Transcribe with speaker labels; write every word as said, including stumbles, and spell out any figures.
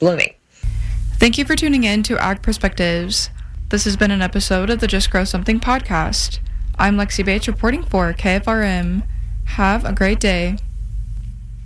Speaker 1: blooming.
Speaker 2: Thank you for tuning in to Ag Perspectives. This has been an episode of the Just Grow Something podcast. I'm Lexi Bates reporting for K F R M. Have a great day.